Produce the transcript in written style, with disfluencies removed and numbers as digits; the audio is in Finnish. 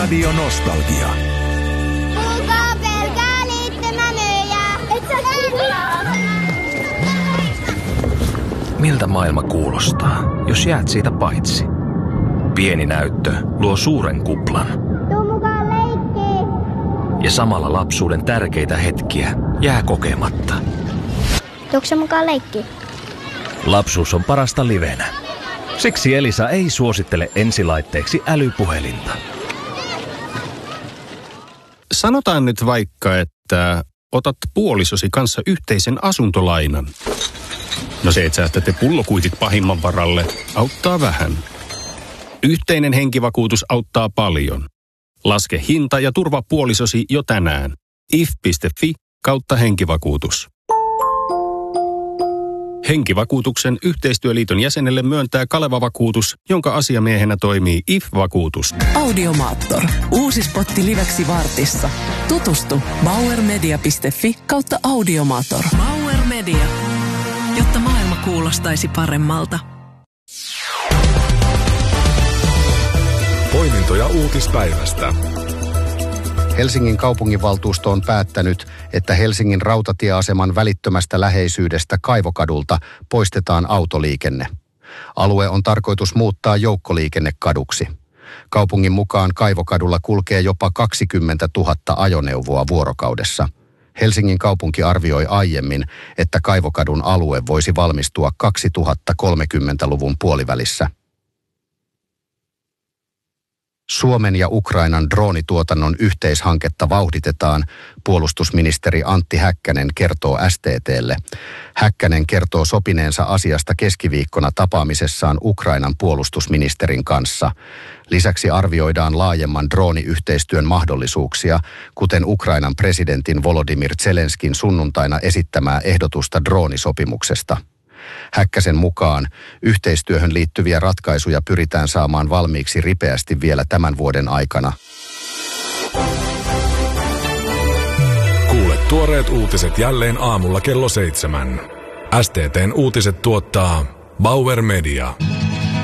Radio Nostalgia. Kuulkaa pelkää liittymänöjä. Et sä Miltä maailma kuulostaa, jos jäät siitä paitsi? Pieni näyttö luo suuren kuplan. Tuu mukaan leikkiin. Ja samalla lapsuuden tärkeitä hetkiä jää kokematta. Tuukse mukaan leikkiin? Lapsuus on parasta livenä. Siksi Elisa ei suosittele ensilaitteeksi älypuhelinta. Sanotaan nyt vaikka, että otat puolisosi kanssa yhteisen asuntolainan. No se, että säästätte pullokuitit pahimman varalle, auttaa vähän. Yhteinen henkivakuutus auttaa paljon. Laske hinta ja turva puolisosi jo tänään. if.fi/henkivakuutus. Henkivakuutuksen yhteistyöliiton jäsenelle myöntää Kaleva-vakuutus, jonka asiamiehenä toimii IF-vakuutus. Audiomaattor. Uusi spotti liveksi vartissa. Tutustu bauermedia.fi/audiomaattor. Bauer Media. Jotta maailma kuulostaisi paremmalta. Poimintoja uutispäivästä. Helsingin kaupunginvaltuusto on päättänyt, että Helsingin rautatieaseman välittömästä läheisyydestä Kaivokadulta poistetaan autoliikenne. Alue on tarkoitus muuttaa joukkoliikennekaduksi. Kaupungin mukaan Kaivokadulla kulkee jopa 20 000 ajoneuvoa vuorokaudessa. Helsingin kaupunki arvioi aiemmin, että Kaivokadun alue voisi valmistua 2030-luvun puolivälissä. Suomen ja Ukrainan droonituotannon yhteishanketta vauhditetaan, puolustusministeri Antti Häkkänen kertoo STT:lle. Häkkänen kertoo sopineensa asiasta keskiviikkona tapaamisessaan Ukrainan puolustusministerin kanssa. Lisäksi arvioidaan laajemman drooniyhteistyön mahdollisuuksia, kuten Ukrainan presidentin Volodymyr Zelenskin sunnuntaina esittämää ehdotusta droonisopimuksesta. Häkkäsen mukaan yhteistyöhön liittyviä ratkaisuja pyritään saamaan valmiiksi ripeästi vielä tämän vuoden aikana. Kuule tuoreet uutiset jälleen aamulla kello 7. STT:n uutiset tuottaa Bauer Media.